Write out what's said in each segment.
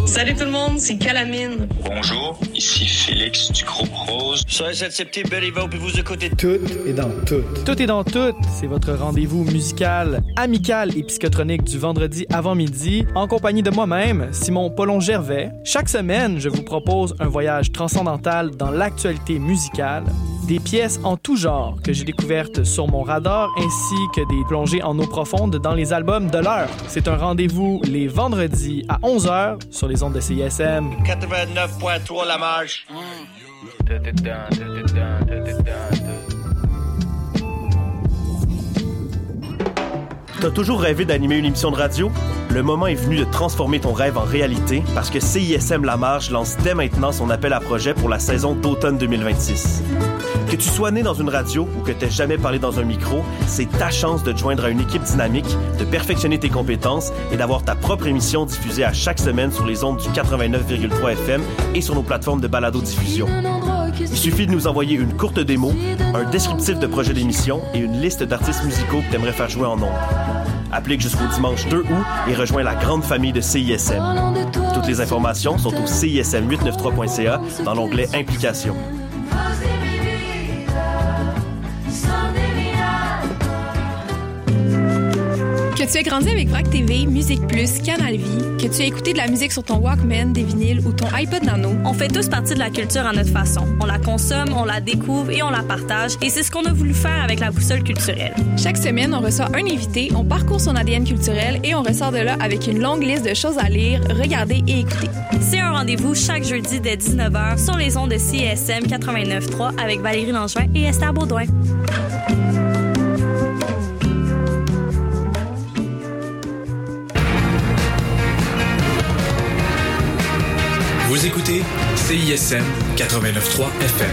Salut tout le monde, c'est Calamine. Bonjour, ici Félix du groupe Rose. Soyez cette petite Beliveau puis vous écoutez Tout est dans tout. Tout est dans tout, c'est votre rendez-vous musical, amical et psychotronique du vendredi avant midi, en compagnie de moi-même, Simon Paulon-Gervais. Chaque semaine, je vous propose un voyage transcendantal dans l'actualité musicale, des pièces en tout genre que j'ai découvertes sur mon radar, ainsi que des plongées en eau profonde dans les albums de l'heure. C'est un rendez-vous les vendredis à 11h sur les ondes de CISM. 89.3 La Marge. T'as toujours rêvé d'animer une émission de radio? Le moment est venu de transformer ton rêve en réalité parce que CISM La Marge lance dès maintenant son appel à projet pour la saison d'automne 2026. Que tu sois né dans une radio ou que t'aies jamais parlé dans un micro, c'est ta chance de te joindre à une équipe dynamique, de perfectionner tes compétences et d'avoir ta propre émission diffusée à chaque semaine sur les ondes du 89,3 FM et sur nos plateformes de balado-diffusion. Il suffit de nous envoyer une courte démo, un descriptif de projet d'émission et une liste d'artistes musicaux que t'aimerais faire jouer en ondes. Applique jusqu'au dimanche 2 août et rejoins la grande famille de CISM. Toutes les informations sont au CISM893.ca dans l'onglet Implications. Que tu aies grandi avec VRAC TV, Musique Plus, Canal Vie, que tu aies écouté de la musique sur ton Walkman, des vinyles ou ton iPod Nano, on fait tous partie de la culture à notre façon. On la consomme, on la découvre et on la partage. Et c'est ce qu'on a voulu faire avec la boussole culturelle. Chaque semaine, on reçoit un invité, on parcourt son ADN culturel et on ressort de là avec une longue liste de choses à lire, regarder et écouter. C'est un rendez-vous chaque jeudi dès 19h sur les ondes de CISM 89.3 avec Valérie Langevin et Esther Baudouin. Vous écoutez CISM 89.3 FM.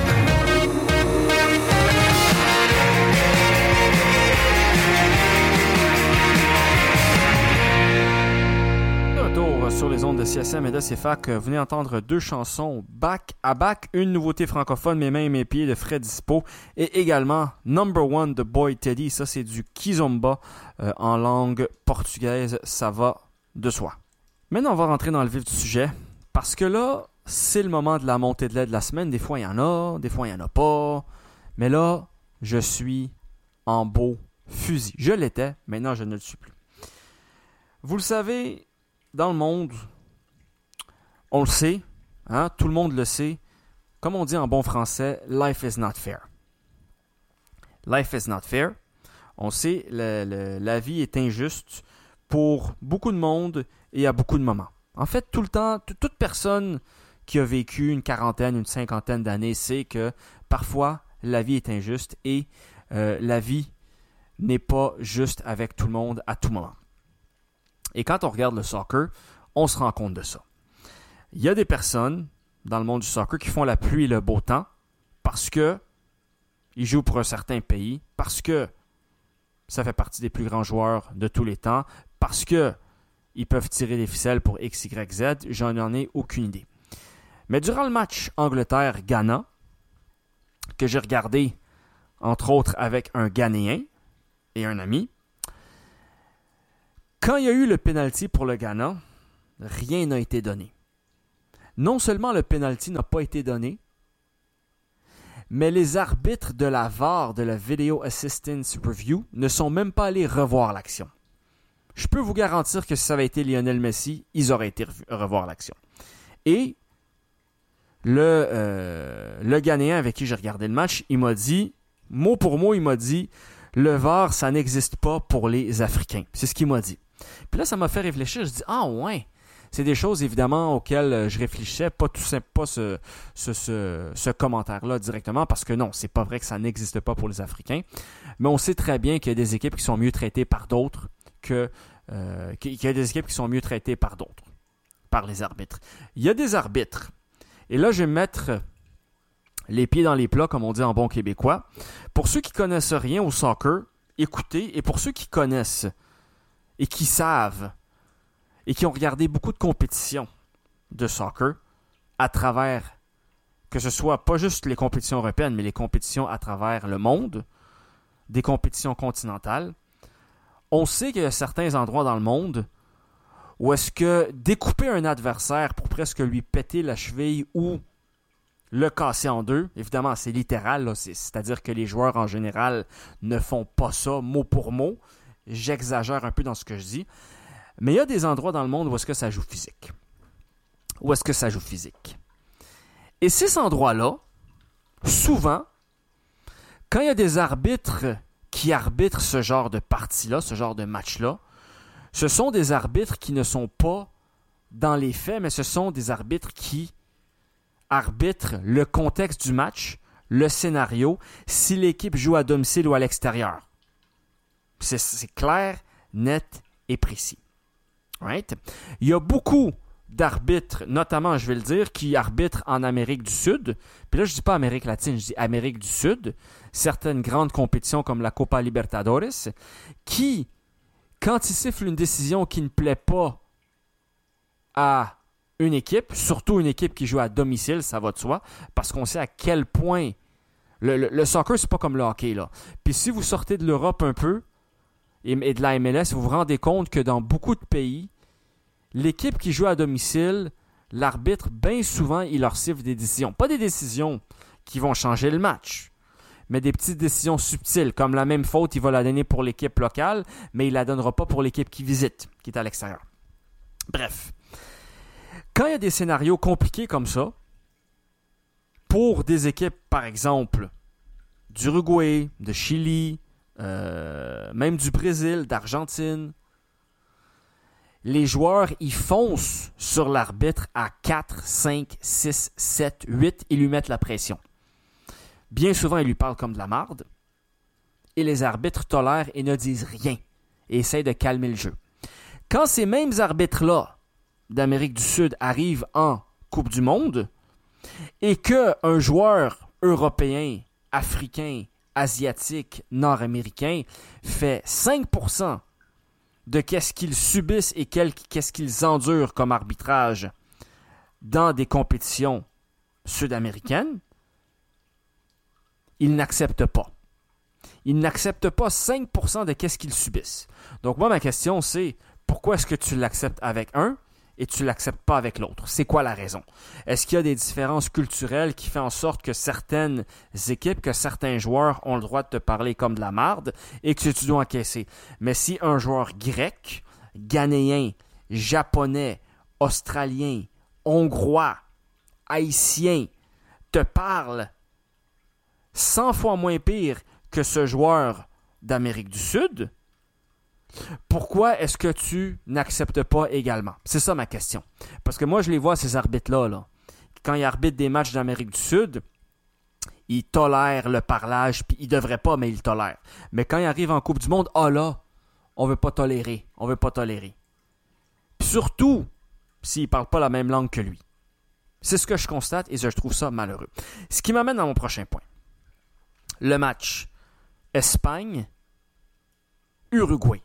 De retour sur les ondes de CISM et de CFAC, vous venez entendre deux chansons back à back, une nouveauté francophone, Mes mains et mes pieds de Fred Dispo, et également Number One de Boy Teddy, ça c'est du Kizomba en langue portugaise, ça va de soi. Maintenant on va rentrer dans le vif du sujet. Parce que là, c'est le moment de la montée de lait de la semaine. Des fois, il y en a, des fois, il n'y en a pas. Mais là, je suis en beau fusil. Je l'étais, maintenant, je ne le suis plus. Vous le savez, dans le monde, on le sait, hein, tout le monde le sait. Comme on dit en bon français, life is not fair. Life is not fair. On sait, la vie est injuste pour beaucoup de monde et à beaucoup de moments. En fait, tout le temps, toute personne qui a vécu une quarantaine, une cinquantaine d'années sait que parfois, la vie est injuste et la vie n'est pas juste avec tout le monde à tout moment. Et quand on regarde le soccer, on se rend compte de ça. Il y a des personnes dans le monde du soccer qui font la pluie et le beau temps parce que ils jouent pour un certain pays, parce que ça fait partie des plus grands joueurs de tous les temps, parce que ils peuvent tirer des ficelles pour X, Y, Z. J'en ai aucune idée. Mais durant le match Angleterre-Ghana, que j'ai regardé, entre autres, avec un Ghanéen et un ami, quand il y a eu le penalty pour le Ghana, rien n'a été donné. Non seulement le penalty n'a pas été donné, mais les arbitres de la VAR, de la Video Assistance Review, ne sont même pas allés revoir l'action. Je peux vous garantir que si ça avait été Lionel Messi, ils auraient été revoir l'action. Et le Ghanéen avec qui j'ai regardé le match, il m'a dit, mot pour mot, il m'a dit, le VAR, ça n'existe pas pour les Africains. C'est ce qu'il m'a dit. Puis là, ça m'a fait réfléchir. Je dis, ah ouais, c'est des choses évidemment auxquelles je réfléchissais, pas ce commentaire-là directement, parce que non, c'est pas vrai que ça n'existe pas pour les Africains. Mais on sait très bien qu'il y a des équipes qui sont mieux traitées par d'autres. Qu'il y a des équipes qui sont mieux traitées par d'autres, par les arbitres. Il y a des arbitres. Et là, je vais mettre les pieds dans les plats, comme on dit en bon québécois. Pour ceux qui ne connaissent rien au soccer, écoutez. Et pour ceux qui connaissent et qui savent et qui ont regardé beaucoup de compétitions de soccer à travers, que ce soit pas juste les compétitions européennes, mais les compétitions à travers le monde, des compétitions continentales, on sait qu'il y a certains endroits dans le monde Ou est-ce que découper un adversaire pour presque lui péter la cheville ou le casser en deux, évidemment c'est littéral, là, c'est-à-dire que les joueurs en général ne font pas ça mot pour mot, j'exagère un peu dans ce que je dis, mais il y a des endroits dans le monde où est-ce que ça joue physique. Et ces endroits-là, souvent, quand il y a des arbitres qui arbitrent ce genre de partie-là, ce genre de match-là, ce sont des arbitres qui ne sont pas dans les faits, mais ce sont des arbitres qui arbitrent le contexte du match, le scénario, si l'équipe joue à domicile ou à l'extérieur. C'est clair, net et précis. Right? Il y a beaucoup d'arbitres, notamment, je vais le dire, qui arbitrent en Amérique du Sud. Puis là, je ne dis pas Amérique latine, je dis Amérique du Sud. Certaines grandes compétitions comme la Copa Libertadores, qui, quand ils sifflent une décision qui ne plaît pas à une équipe, surtout une équipe qui joue à domicile, ça va de soi, parce qu'on sait à quel point le soccer, c'est pas comme le hockey, là. Puis si vous sortez de l'Europe un peu et de la MLS, vous vous rendez compte que dans beaucoup de pays, l'équipe qui joue à domicile, l'arbitre, bien souvent, il leur siffle des décisions. Pas des décisions qui vont changer le match, mais des petites décisions subtiles, comme la même faute, il va la donner pour l'équipe locale, mais il la donnera pas pour l'équipe qui visite, qui est à l'extérieur. Bref. Quand il y a des scénarios compliqués comme ça, pour des équipes, par exemple, d'Uruguay, de Chili, même du Brésil, d'Argentine, les joueurs, ils foncent sur l'arbitre à 4, 5, 6, 7, 8, ils lui mettent la pression. Bien souvent, ils lui parlent comme de la marde, et les arbitres tolèrent et ne disent rien, et essayent de calmer le jeu. Quand ces mêmes arbitres-là, d'Amérique du Sud arrive en Coupe du Monde et qu'un joueur européen, africain, asiatique, nord-américain fait 5% de qu'est-ce qu'ils subissent et qu'est-ce qu'ils endurent comme arbitrage dans des compétitions sud-américaines, ils n'acceptent pas. Ils n'acceptent pas 5% de qu'est-ce qu'ils subissent. Donc moi, ma question, c'est pourquoi est-ce que tu l'acceptes avec un et tu ne l'acceptes pas avec l'autre? C'est quoi la raison? Est-ce qu'il y a des différences culturelles qui font en sorte que certaines équipes, que certains joueurs ont le droit de te parler comme de la marde et que tu dois encaisser? Mais si un joueur grec, ghanéen, japonais, australien, hongrois, haïtien te parle 100 fois moins pire que ce joueur d'Amérique du Sud, pourquoi est-ce que tu n'acceptes pas également? C'est ça ma question. Parce que moi, je les vois, ces arbitres-là. Là. Quand ils arbitrent des matchs d'Amérique du Sud, ils tolèrent le parlage, puis ils ne devraient pas, mais ils le tolèrent. Mais quand ils arrivent en Coupe du Monde, là, on ne veut pas tolérer. On ne veut pas tolérer. Puis surtout, s'ils ne parlent pas la même langue que lui. C'est ce que je constate et je trouve ça malheureux. Ce qui m'amène à mon prochain point. Le match Espagne-Uruguay.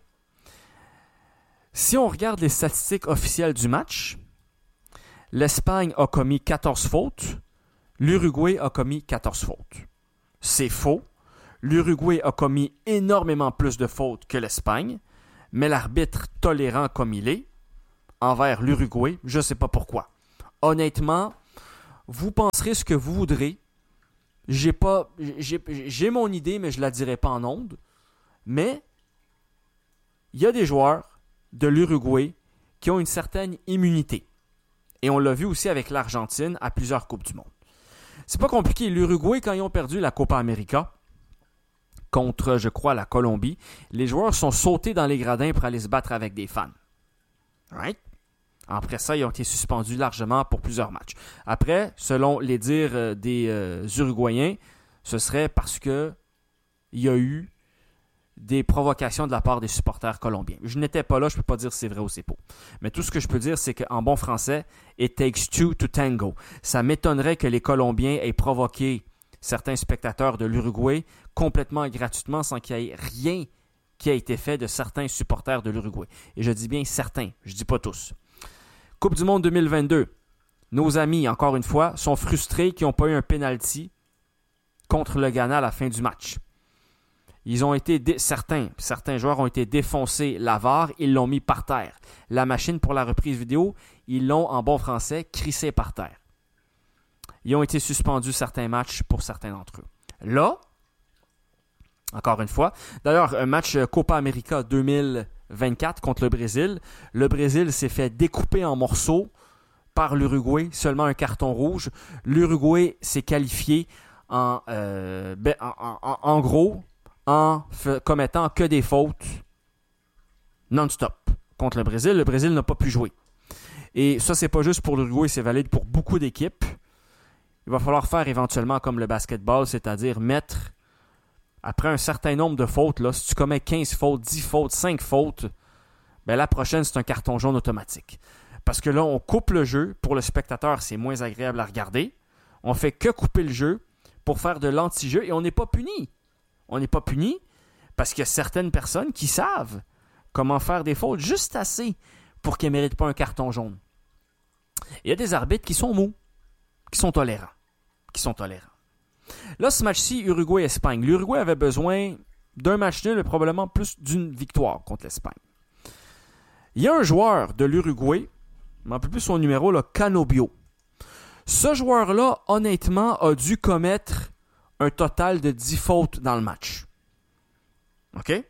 Si on regarde les statistiques officielles du match, l'Espagne a commis 14 fautes, l'Uruguay a commis 14 fautes. C'est faux. L'Uruguay a commis énormément plus de fautes que l'Espagne, mais l'arbitre tolérant comme il est, envers l'Uruguay, je ne sais pas pourquoi. Honnêtement, vous penserez ce que vous voudrez. J'ai mon idée, mais je ne la dirai pas en ondes. Mais il y a des joueurs de l'Uruguay qui ont une certaine immunité. Et on l'a vu aussi avec l'Argentine à plusieurs Coupes du Monde. C'est pas compliqué. L'Uruguay, quand ils ont perdu la Copa América contre, je crois, la Colombie, les joueurs sont sautés dans les gradins pour aller se battre avec des fans. Right? Après ça, ils ont été suspendus largement pour plusieurs matchs. Après, selon les dires des Uruguayens, ce serait parce que il y a eu des provocations de la part des supporters colombiens. Je n'étais pas là, je ne peux pas dire si c'est vrai ou c'est faux. Mais tout ce que je peux dire, c'est qu'en bon français, it takes two to tango. Ça m'étonnerait que les Colombiens aient provoqué certains spectateurs de l'Uruguay complètement et gratuitement sans qu'il y ait rien qui ait été fait de certains supporters de l'Uruguay. Et je dis bien certains, je ne dis pas tous. Coupe du Monde 2022. Nos amis, encore une fois, sont frustrés qu'ils n'ont pas eu un penalty contre le Ghana à la fin du match. Certains joueurs ont été défoncés la VAR, ils l'ont mis par terre. La machine pour la reprise vidéo, ils l'ont, en bon français, crissé par terre. Ils ont été suspendus certains matchs pour certains d'entre eux. Là, encore une fois, d'ailleurs, un match Copa América 2024 contre le Brésil. Le Brésil s'est fait découper en morceaux par l'Uruguay, seulement un carton rouge. L'Uruguay s'est qualifié en gros en commettant que des fautes non-stop contre le Brésil. Le Brésil n'a pas pu jouer. Et ça, c'est pas juste pour l'Uruguay, c'est valide pour beaucoup d'équipes. Il va falloir faire éventuellement comme le basketball, c'est-à-dire mettre, après un certain nombre de fautes, là, si tu commets 15 fautes, 10 fautes, 5 fautes, ben la prochaine, c'est un carton jaune automatique. Parce que là, on coupe le jeu. Pour le spectateur, c'est moins agréable à regarder. On fait que couper le jeu pour faire de l'anti-jeu et on n'est pas puni. On n'est pas puni parce qu'il y a certaines personnes qui savent comment faire des fautes juste assez pour qu'ils ne méritent pas un carton jaune. Il y a des arbitres qui sont mous, qui sont tolérants. Là, ce match-ci, Uruguay-Espagne. L'Uruguay avait besoin d'un match nul et probablement plus d'une victoire contre l'Espagne. Il y a un joueur de l'Uruguay, je ne me rappelle plus son numéro, là, Canobio. Ce joueur-là, honnêtement, a dû commettre un total de 10 fautes dans le match. OK?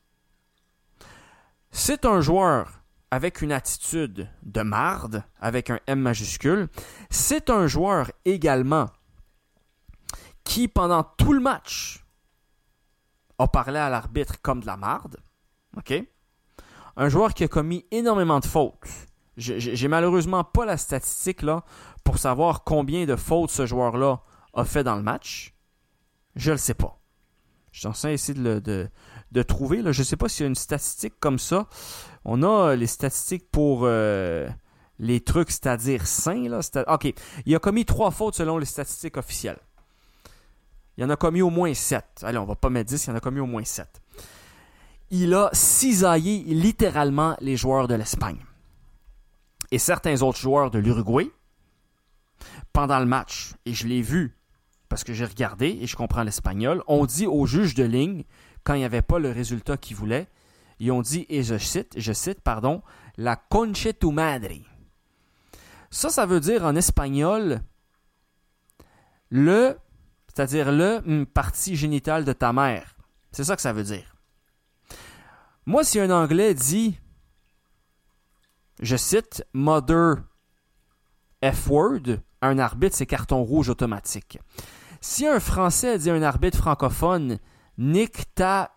C'est un joueur avec une attitude de marde, avec un M majuscule. C'est un joueur également qui, pendant tout le match, a parlé à l'arbitre comme de la marde. OK? Un joueur qui a commis énormément de fautes. J'ai malheureusement pas la statistique là pour savoir combien de fautes ce joueur-là a fait dans le match. Je le sais pas. Je suis en train d'essayer de trouver. Là. Je ne sais pas s'il y a une statistique comme ça. On a les statistiques pour les trucs, c'est-à-dire sains. Là. OK. Il a commis 3 fautes selon les statistiques officielles. Il en a commis au moins 7. Allez, on va pas mettre 10, il en a commis au moins 7. Il a cisaillé littéralement les joueurs de l'Espagne. Et certains autres joueurs de l'Uruguay, pendant le match, et je l'ai vu parce que j'ai regardé et je comprends l'espagnol, ont dit au juge de ligne, quand il n'y avait pas le résultat qu'ils voulaient, ils ont dit, et je cite, la concha tu madre. Ça veut dire en espagnol, c'est-à-dire le partie génitale de ta mère. C'est ça que ça veut dire. Moi, si un Anglais dit, je cite, mother F-word, un arbitre, c'est carton rouge automatique. Si un Français dit à un arbitre francophone, nique ta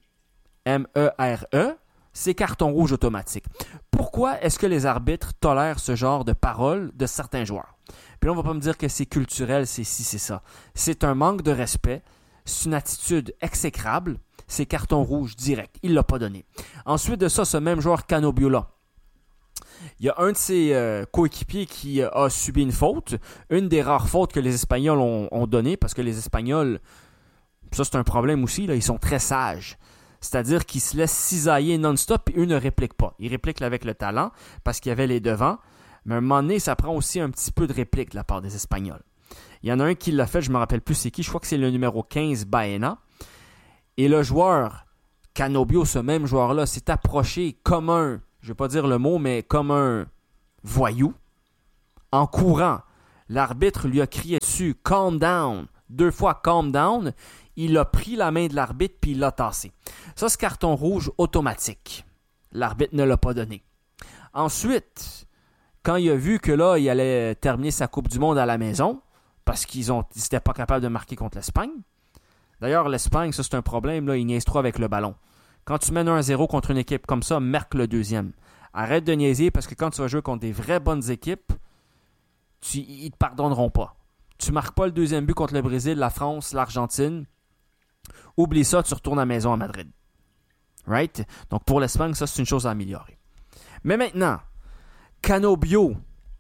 M-E-R-E, c'est carton rouge automatique. Pourquoi est-ce que les arbitres tolèrent ce genre de paroles de certains joueurs? Puis là, on ne va pas me dire que c'est culturel, c'est ci, c'est ça. C'est un manque de respect, c'est une attitude exécrable, c'est carton rouge direct. Il ne l'a pas donné. Ensuite de ça, ce même joueur Canobio-là, il y a un de ses coéquipiers qui a subi une faute, une des rares fautes que les Espagnols ont données, parce que les Espagnols, ça c'est un problème aussi, là, ils sont très sages. C'est-à-dire qu'ils se laissent cisailler non-stop et eux ne répliquent pas. Ils répliquent avec le talent parce qu'il y avait les devants, mais à un moment donné, ça prend aussi un petit peu de réplique de la part des Espagnols. Il y en a un qui l'a fait, je ne me rappelle plus c'est qui, je crois que c'est le numéro 15, Baena. Et le joueur, Canobio, ce même joueur-là, s'est approché comme un, je ne vais pas dire le mot, mais comme un voyou, en courant. L'arbitre lui a crié dessus « Calm down ». 2 fois « Calm down ». Il a pris la main de l'arbitre puis il l'a tassé. Ça, c'est carton rouge automatique. L'arbitre ne l'a pas donné. Ensuite, quand il a vu que là, il allait terminer sa Coupe du Monde à la maison, parce qu'ils n'étaient pas capables de marquer contre l'Espagne. D'ailleurs, l'Espagne, ça c'est un problème, là, ils niaisent trop avec le ballon. Quand tu mènes 1-0 contre une équipe comme ça, marque le deuxième. Arrête de niaiser parce que quand tu vas jouer contre des vraies bonnes équipes, ils ne te pardonneront pas. Tu ne marques pas le deuxième but contre le Brésil, la France, l'Argentine. Oublie ça, tu retournes à la maison à Madrid. Right? Donc pour l'Espagne, ça c'est une chose à améliorer. Mais maintenant, Canobio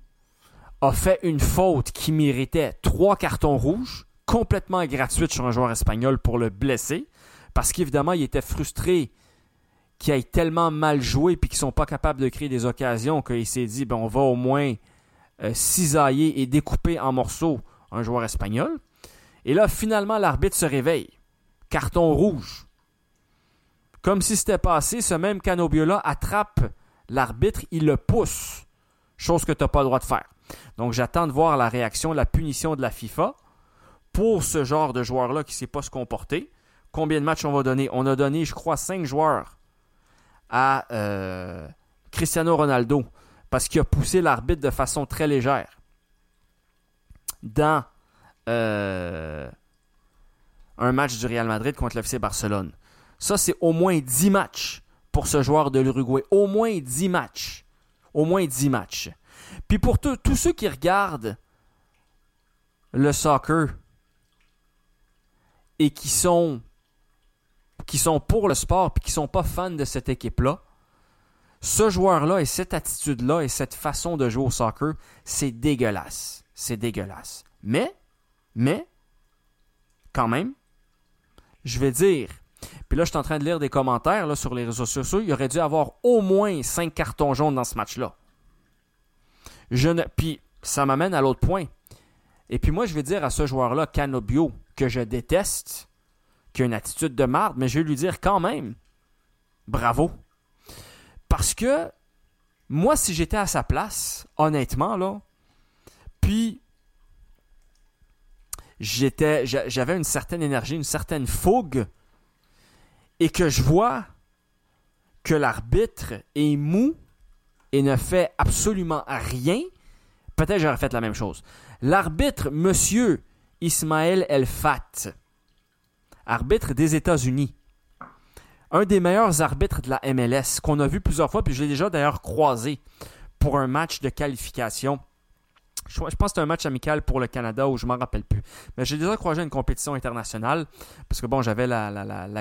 a fait une faute qui méritait 3 cartons rouges, complètement gratuite sur un joueur espagnol pour le blesser, parce qu'évidemment, il était frustré qu'il ait tellement mal joué et qu'ils ne sont pas capables de créer des occasions qu'il s'est dit, on va au moins cisailler et découper en morceaux un joueur espagnol. Et là, finalement, l'arbitre se réveille. Carton rouge. Comme si c'était passé, ce même Canobio-là attrape l'arbitre, il le pousse. Chose que tu n'as pas le droit de faire. Donc, j'attends de voir la réaction, la punition de la FIFA pour ce genre de joueur-là qui ne sait pas se comporter. Combien de matchs on va donner? On a donné, je crois, 5 joueurs à Cristiano Ronaldo parce qu'il a poussé l'arbitre de façon très légère dans un match du Real Madrid contre le FC Barcelone. Ça, c'est au moins 10 matchs pour ce joueur de l'Uruguay. Au moins 10 matchs. Au moins 10 matchs. Puis pour tous ceux qui regardent le soccer et qui sont pour le sport et qui ne sont pas fans de cette équipe-là, ce joueur-là et cette attitude-là et cette façon de jouer au soccer, c'est dégueulasse. C'est dégueulasse. Mais, quand même, je vais dire, puis là, je suis en train de lire des commentaires là, sur les réseaux sociaux, il aurait dû avoir au moins 5 cartons jaunes dans ce match-là. Puis, ça m'amène à l'autre point. Et puis moi, je vais dire à ce joueur-là, Canobio, que je déteste, qui a une attitude de marde, mais je vais lui dire quand même, bravo. Parce que, moi, si j'étais à sa place, honnêtement, là, puis j'avais une certaine énergie, une certaine fougue, et que je vois que l'arbitre est mou et ne fait absolument rien, peut-être j'aurais fait la même chose. L'arbitre, monsieur Ismaël El Fat, arbitre des États-Unis, un des meilleurs arbitres de la MLS, qu'on a vu plusieurs fois, puis je l'ai déjà d'ailleurs croisé pour un match de qualification. Je pense que c'était un match amical pour le Canada ou je ne m'en rappelle plus. Mais j'ai déjà croisé une compétition internationale parce que bon, j'avais la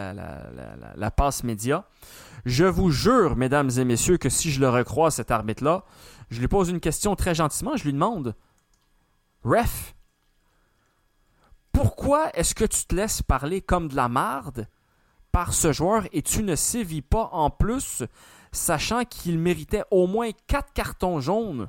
passe média. Je vous jure, mesdames et messieurs, que si je le recroise, cet arbitre-là, je lui pose une question très gentiment. Je lui demande, Ref, pourquoi est-ce que tu te laisses parler comme de la marde par ce joueur et tu ne sévis pas en plus, sachant qu'il méritait au moins 4 cartons jaunes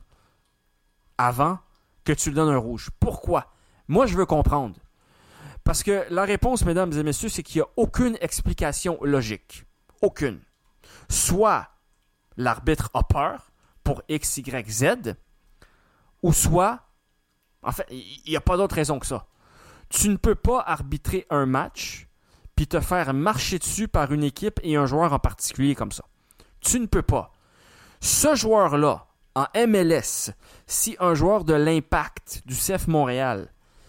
avant que tu lui donnes un rouge? Pourquoi? Moi, je veux comprendre. Parce que la réponse, mesdames et messieurs, c'est qu'il n'y a aucune explication logique. Aucune. Soit l'arbitre a peur pour X, Y, Z, ou soit, en fait, il n'y a pas d'autre raison que ça. Tu ne peux pas arbitrer un match puis te faire marcher dessus par une équipe et un joueur en particulier comme ça. Tu ne peux pas. Ce joueur-là, en MLS, si un joueur de l'Impact du CF Montréal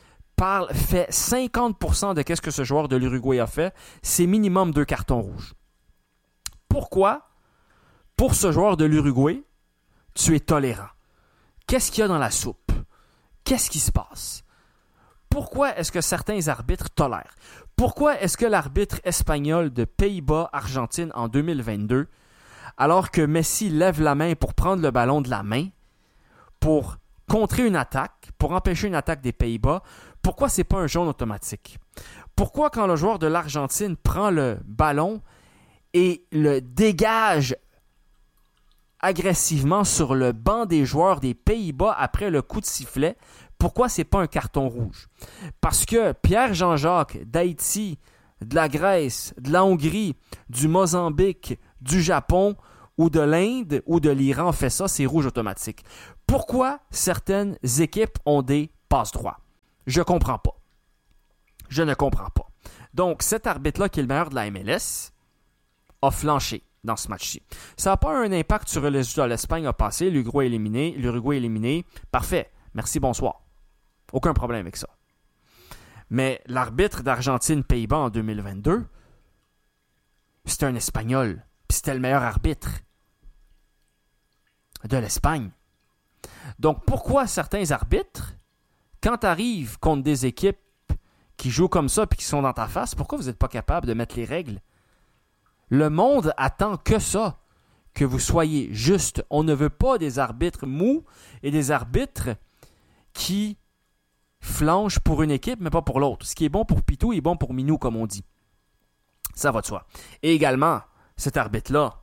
fait 50% de ce que ce joueur de l'Uruguay a fait, c'est minimum 2 cartons rouges. Pourquoi, pour ce joueur de l'Uruguay, tu es tolérant? Qu'est-ce qu'il y a dans la soupe? Qu'est-ce qui se passe? Pourquoi est-ce que certains arbitres tolèrent? Pourquoi est-ce que l'arbitre espagnol de Pays-Bas-Argentine en 2022, alors que Messi lève la main pour prendre le ballon de la main, pour contrer une attaque, pour empêcher une attaque des Pays-Bas, pourquoi c'est pas un jaune automatique? Pourquoi quand le joueur de l'Argentine prend le ballon et le dégage agressivement sur le banc des joueurs des Pays-Bas après le coup de sifflet, pourquoi c'est pas un carton rouge? Parce que Pierre Jean-Jacques d'Haïti, de la Grèce, de la Hongrie, du Mozambique, du Japon ou de l'Inde ou de l'Iran fait ça, c'est rouge automatique. Pourquoi certaines équipes ont des passe-droits? Je comprends pas. Je ne comprends pas. Donc, cet arbitre-là, qui est le meilleur de la MLS, a flanché dans ce match-ci. Ça n'a pas un impact sur le résultat. L'Espagne a passé, l'Uruguay éliminé. Parfait. Merci, bonsoir. Aucun problème avec ça. Mais l'arbitre d'Argentine-Pays-Bas en 2022, c'était un Espagnol. Puis c'était le meilleur arbitre de l'Espagne. Donc, pourquoi certains arbitres, quand tu arrives contre des équipes qui jouent comme ça et qui sont dans ta face, pourquoi vous n'êtes pas capable de mettre les règles? Le monde attend que ça, que vous soyez juste. On ne veut pas des arbitres mous et des arbitres qui flanchent pour une équipe, mais pas pour l'autre. Ce qui est bon pour Pitou est bon pour Minou, comme on dit. Ça va de soi. Et également, cet arbitre-là,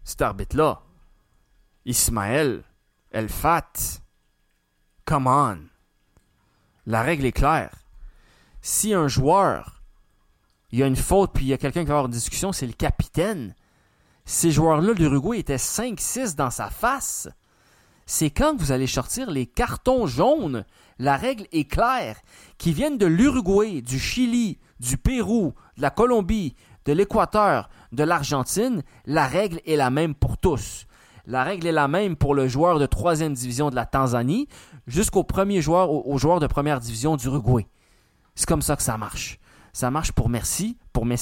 Ismaël El Fat, come on. La règle est claire. Si un joueur, il y a une faute, puis il y a quelqu'un qui va avoir une discussion, c'est le capitaine. Ces joueurs-là de l'Uruguay étaient 5-6 dans sa face. C'est quand que vous allez sortir les cartons jaunes. La règle est claire. Qu'ils viennent de l'Uruguay, du Chili, du Pérou, de la Colombie, de l'Équateur, de l'Argentine, la règle est la même pour tous. La règle est la même pour le joueur de 3e division de la Tanzanie jusqu'au premier joueur, au joueur de première division d'Uruguay. C'est comme ça que ça marche. Ça marche pour Messi.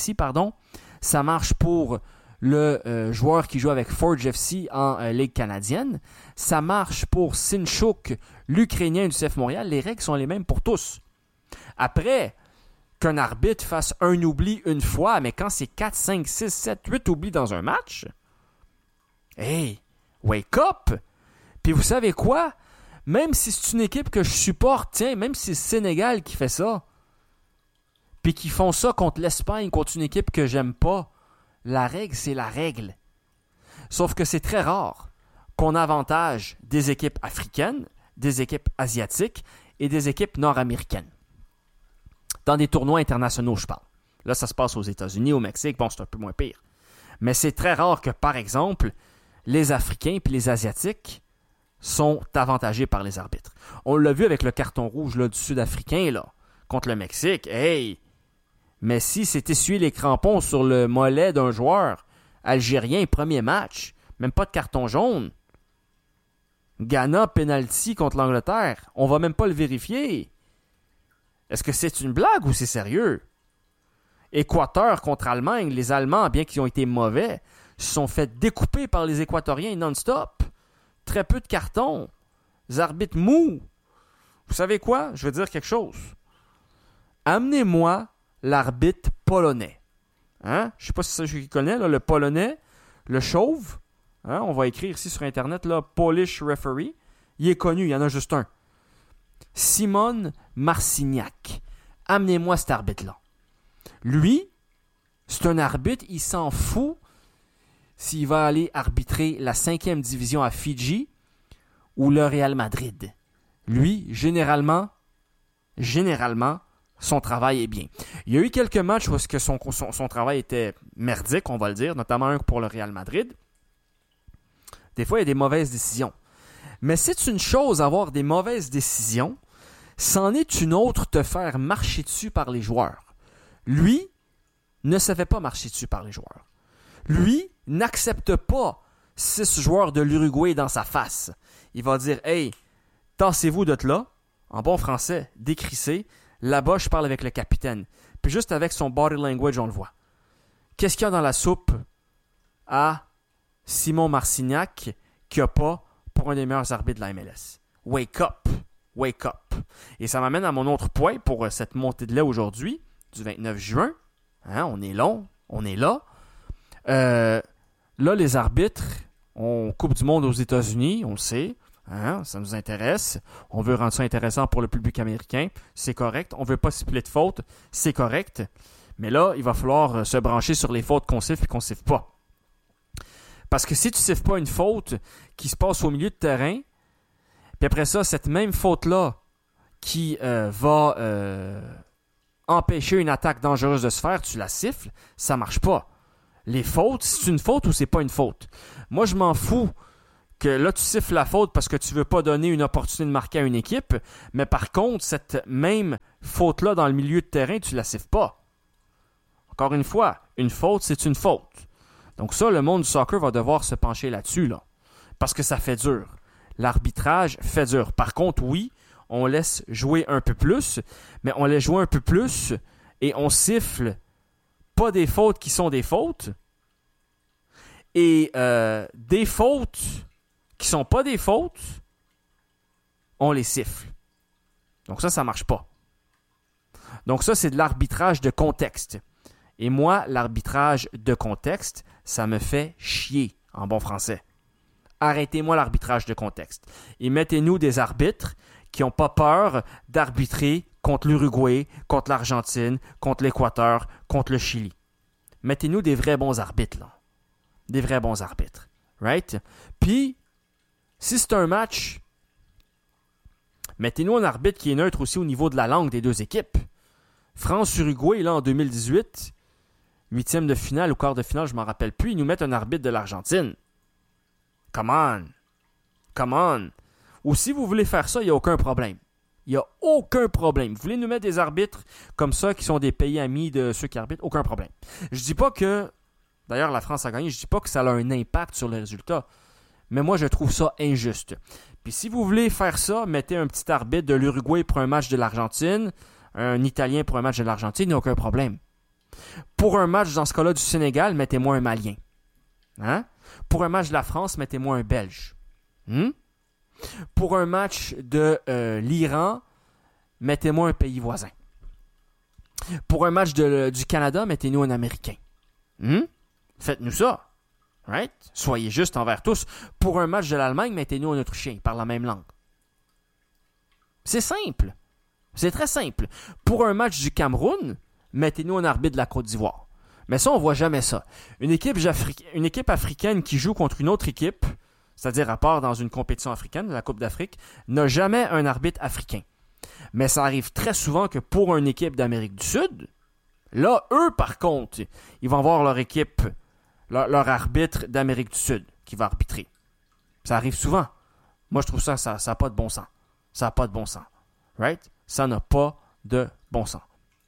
Ça marche pour le joueur qui joue avec Forge FC en Ligue canadienne. Ça marche pour Sinchuk, l'Ukrainien du CF Montréal. Les règles sont les mêmes pour tous. Après, qu'un arbitre fasse un oubli une fois, mais quand c'est 4, 5, 6, 7, 8 oublis dans un match, hey, wake up! Puis vous savez quoi? Même si c'est une équipe que je supporte, tiens, même si c'est le Sénégal qui fait ça, puis qu'ils font ça contre l'Espagne, contre une équipe que j'aime pas, la règle, c'est la règle. Sauf que c'est très rare qu'on avantage des équipes africaines, des équipes asiatiques et des équipes nord-américaines. Dans des tournois internationaux, je parle. Là, ça se passe aux États-Unis, au Mexique, bon, c'est un peu moins pire. Mais c'est très rare que, par exemple, les Africains et les Asiatiques sont avantagés par les arbitres. On l'a vu avec le carton rouge là, du Sud-Africain là, contre le Mexique. Hey! Messi s'est essuyé les crampons sur le mollet d'un joueur algérien, premier match. Même pas de carton jaune. Ghana, penalty contre l'Angleterre. On va même pas le vérifier. Est-ce que c'est une blague ou c'est sérieux? Équateur contre Allemagne. Les Allemands, bien qu'ils ont été mauvais, se sont fait découper par les Équatoriens non-stop. Très peu de cartons. Les arbitres mous. Vous savez quoi? Je vais dire quelque chose. Amenez-moi l'arbitre polonais. Hein? Je ne sais pas si c'est celui qui connaît, là, le polonais, le chauve. Hein? On va écrire ici sur Internet, là, Polish referee. Il est connu, il y en a juste un. Szymon Marciniak. Amenez-moi cet arbitre-là. Lui, c'est un arbitre, il s'en fout s'il va aller arbitrer la 5e division à Fidji ou le Real Madrid. Lui, généralement, son travail est bien. Il y a eu quelques matchs où son travail était merdique, on va le dire, notamment un pour le Real Madrid. Des fois, il y a des mauvaises décisions. Mais c'est une chose avoir des mauvaises décisions, c'en est une autre te faire marcher dessus par les joueurs. Lui ne se fait pas marcher dessus par les joueurs. Lui n'accepte pas 6 joueurs de l'Uruguay dans sa face. Il va dire « Hey, tassez-vous de là, en bon français, décrissez. Là-bas, je parle avec le capitaine. » Puis juste avec son body language, on le voit. Qu'est-ce qu'il y a dans la soupe à Szymon Marciniak qu'il n'y a pas pour un des meilleurs arbitres de la MLS? Wake up! Wake up! Et ça m'amène à mon autre point pour cette montée de lait aujourd'hui, du 29 juin. Hein, on est long, on est là. Là, les arbitres, on Coupe du monde aux États-Unis, on le sait. Hein, ça nous intéresse. On veut rendre ça intéressant pour le public américain. C'est correct. On ne veut pas siffler de faute. C'est correct. Mais là, il va falloir se brancher sur les fautes qu'on siffle et qu'on ne siffle pas. Parce que si tu ne siffles pas une faute qui se passe au milieu de terrain, puis après ça, cette même faute-là qui va empêcher une attaque dangereuse de se faire, tu la siffles, ça ne marche pas. Les fautes, c'est une faute ou c'est pas une faute? Moi, je m'en fous que là, tu siffles la faute parce que tu veux pas donner une opportunité de marquer à une équipe, mais par contre, cette même faute-là dans le milieu de terrain, tu la siffles pas. Encore une fois, une faute, c'est une faute. Donc ça, le monde du soccer va devoir se pencher là-dessus, là, parce que ça fait dur. L'arbitrage fait dur. Par contre, oui, on laisse jouer un peu plus, mais on laisse jouer un peu plus et on siffle pas des fautes qui sont des fautes et des fautes qui sont pas des fautes, on les siffle. Donc ça marche pas. Donc ça, c'est de l'arbitrage de contexte. Et moi, l'arbitrage de contexte, ça me fait chier, en bon français. Arrêtez-moi l'arbitrage de contexte. Et mettez-nous des arbitres qui n'ont pas peur d'arbitrer contre l'Uruguay, contre l'Argentine, contre l'Équateur, contre le Chili. Mettez-nous des vrais bons arbitres, là. Des vrais bons arbitres. Right? Puis, si c'est un match, mettez-nous un arbitre qui est neutre aussi au niveau de la langue des deux équipes. France-Uruguay, là, en 2018, huitième de finale ou quart de finale, je m'en rappelle plus, ils nous mettent un arbitre de l'Argentine. Come on. Ou si vous voulez faire ça, il n'y a aucun problème. Il n'y a aucun problème. Vous voulez nous mettre des arbitres comme ça, qui sont des pays amis de ceux qui arbitrent, aucun problème. Je dis pas que, d'ailleurs la France a gagné, je dis pas que ça a un impact sur les résultats, mais moi je trouve ça injuste. Puis si vous voulez faire ça, mettez un petit arbitre de l'Uruguay pour un match de l'Argentine, un Italien pour un match de l'Argentine, il n'y a aucun problème. Pour un match, dans ce cas-là, du Sénégal, mettez-moi un Malien. Hein? Pour un match de la France, mettez-moi un Belge. Pour un match de l'Iran, mettez-moi un pays voisin. Pour un match du Canada, mettez-nous un Américain. Faites-nous ça. Right? Soyez juste envers tous. Pour un match de l'Allemagne, mettez-nous un Autrichien. Il parle la même langue. C'est simple. C'est très simple. Pour un match du Cameroun, mettez-nous un arbitre de la Côte d'Ivoire. Mais ça, on ne voit jamais ça. Une équipe africaine qui joue contre une autre équipe, c'est-à-dire à part dans une compétition africaine, la Coupe d'Afrique, n'a jamais un arbitre africain. Mais ça arrive très souvent que pour une équipe d'Amérique du Sud, là, eux, par contre, ils vont avoir leur équipe, leur arbitre d'Amérique du Sud qui va arbitrer. Ça arrive souvent. Moi, je trouve ça n'a pas de bon sens. Ça n'a pas de bon sens. Right? Ça n'a pas de bon sens.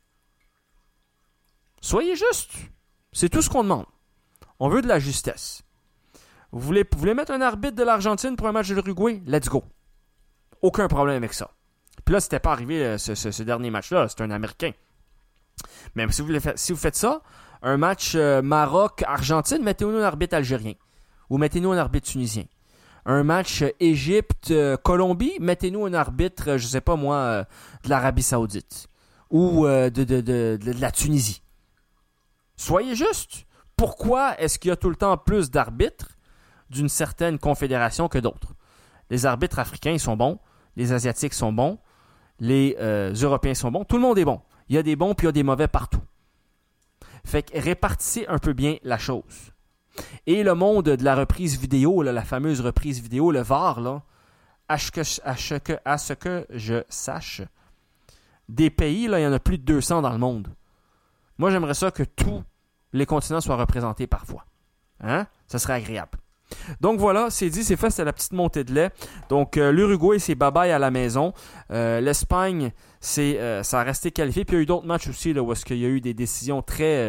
Soyez juste. C'est tout ce qu'on demande. On veut de la justesse. Vous voulez mettre un arbitre de l'Argentine pour un match de l'Uruguay? Let's go. Aucun problème avec ça. Puis là, c'était pas arrivé ce dernier match-là. C'est un Américain. Même si vous faites ça, un match Maroc-Argentine, mettez-nous un arbitre algérien. Ou mettez-nous un arbitre tunisien. Un match Égypte-Colombie, mettez-nous un arbitre, je sais pas moi, de l'Arabie Saoudite. Ou de la Tunisie. Soyez juste. Pourquoi est-ce qu'il y a tout le temps plus d'arbitres d'une certaine confédération que d'autres? Les arbitres africains, ils sont bons. Les Asiatiques sont bons. Les Européens sont bons. Tout le monde est bon. Il y a des bons puis il y a des mauvais partout. Fait que répartissez un peu bien la chose. Et le monde de la reprise vidéo, là, la fameuse reprise vidéo, le VAR, là, à ce que je sache, des pays, là, il y en a plus de 200 dans le monde. Moi, j'aimerais ça que tous les continents soient représentés parfois. Hein? Ça serait agréable. Donc voilà, c'est dit, c'est fait, c'était la petite montée de lait. Donc l'Uruguay, c'est bye-bye à la maison. L'Espagne, ça a resté qualifié. Puis il y a eu d'autres matchs aussi là, où est-ce qu'il y a eu des décisions très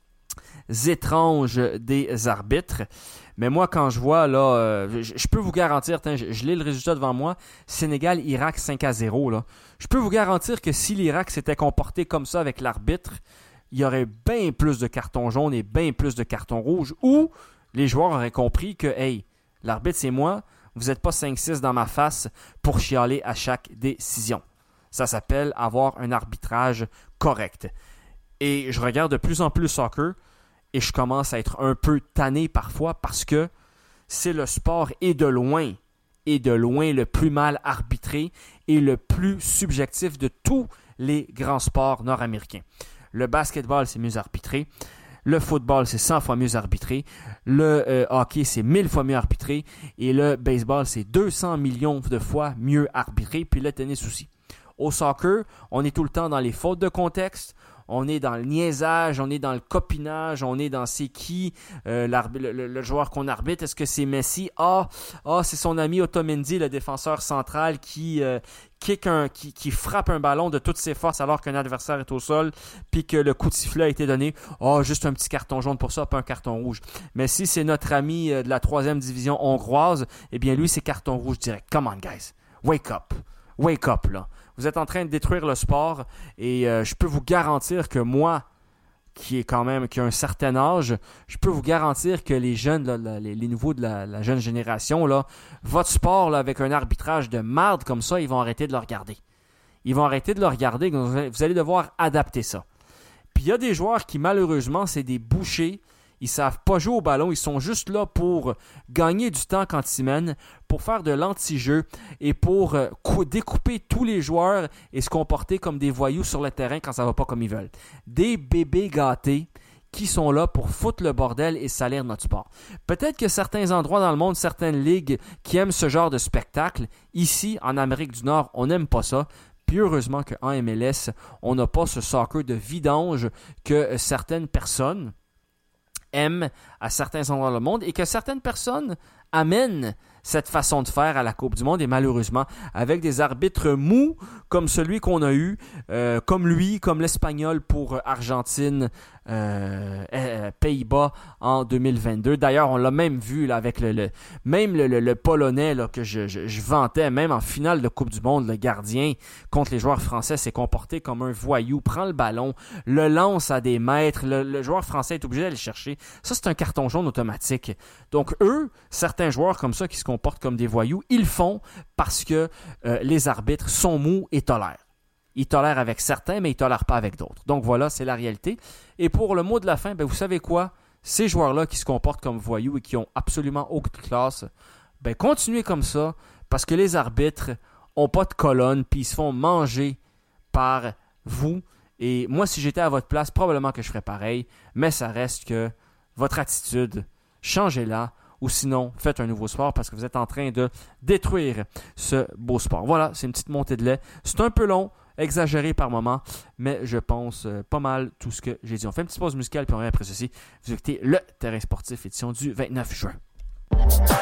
étranges des arbitres. Mais moi, quand je vois, là, je peux vous garantir, je lis le résultat devant moi, Sénégal-Irak 5-0. Là. Je peux vous garantir que si l'Irak s'était comporté comme ça avec l'arbitre, il y aurait bien plus de cartons jaunes et bien plus de cartons rouges, ou les joueurs auraient compris que, hey, l'arbitre c'est moi, vous n'êtes pas 5-6 dans ma face pour chialer à chaque décision. Ça s'appelle avoir un arbitrage correct. Et je regarde de plus en plus le soccer et je commence à être un peu tanné parfois parce que c'est le sport et de loin le plus mal arbitré et le plus subjectif de tous les grands sports nord-américains. Le basketball, c'est mieux arbitré. Le football, c'est 100 fois mieux arbitré. Le hockey, c'est 1000 fois mieux arbitré. Et le baseball, c'est 200 millions de fois mieux arbitré. Puis le tennis aussi. Au soccer, on est tout le temps dans les fautes de contexte. On est dans le niaisage, on est dans le copinage, on est dans c'est qui le joueur qu'on arbitre. Est-ce que c'est Messi? C'est son ami Otamendi, le défenseur central qui frappe un ballon de toutes ses forces alors qu'un adversaire est au sol puis que le coup de sifflet a été donné. Juste un petit carton jaune pour ça, pas un carton rouge. Mais si c'est notre ami de la 3e division hongroise, eh bien lui, c'est carton rouge direct. Come on, guys. Wake up. Wake up, là. Vous êtes en train de détruire le sport et je peux vous garantir que moi, qui a un certain âge, je peux vous garantir que les jeunes, là, les nouveaux de la jeune génération, là, votre sport là, avec un arbitrage de merde comme ça, ils vont arrêter de le regarder. Ils vont arrêter de le regarder, vous allez devoir adapter ça. Puis il y a des joueurs qui malheureusement, c'est des bouchers. Ils savent pas jouer au ballon, ils sont juste là pour gagner du temps quand ils mènent, pour faire de l'anti-jeu et pour découper tous les joueurs et se comporter comme des voyous sur le terrain quand ça va pas comme ils veulent. Des bébés gâtés qui sont là pour foutre le bordel et salir notre sport. Peut-être que certains endroits dans le monde, certaines ligues qui aiment ce genre de spectacle, ici en Amérique du Nord, on n'aime pas ça. Puis heureusement qu'en MLS, on n'a pas ce soccer de vidange que certaines personnes aiment à certains endroits du monde et que certaines personnes amènent cette façon de faire à la Coupe du Monde et malheureusement avec des arbitres mous comme celui qu'on a eu, comme l'Espagnol pour Argentine, Pays-Bas en 2022. D'ailleurs, on l'a même vu là, avec le Polonais là, que je vantais, même en finale de Coupe du Monde, le gardien contre les joueurs français s'est comporté comme un voyou, prend le ballon, le lance à des mètres, le joueur français est obligé d'aller le chercher. Ça, c'est un carton jaune automatique. Donc eux, certains joueurs comme ça qui se comportent comme des voyous, ils le font parce que les arbitres sont mous et tolèrent. Ils tolèrent avec certains, mais ils ne tolèrent pas avec d'autres. Donc voilà, c'est la réalité. Et pour le mot de la fin, vous savez quoi? Ces joueurs-là qui se comportent comme voyous et qui n'ont absolument aucune classe, continuez comme ça, parce que les arbitres n'ont pas de colonne, puis ils se font manger par vous. Et moi, si j'étais à votre place, probablement que je ferais pareil, mais ça reste que votre attitude, changez-la. Ou sinon, faites un nouveau sport parce que vous êtes en train de détruire ce beau sport. Voilà, c'est une petite montée de lait. C'est un peu long, exagéré par moment, mais je pense pas mal tout ce que j'ai dit. On fait une petite pause musicale, puis on revient après ceci. Vous écoutez le Terrain sportif, édition du 29 juin.